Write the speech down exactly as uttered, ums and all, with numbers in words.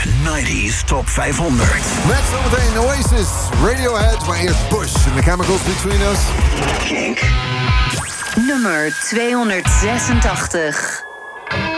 nineties Top vijfhonderd. Met zometeen Oasis, Radiohead, maar eerst Bush en The Chemicals Between Us. Kink. Nummer tweehonderdzesentachtig.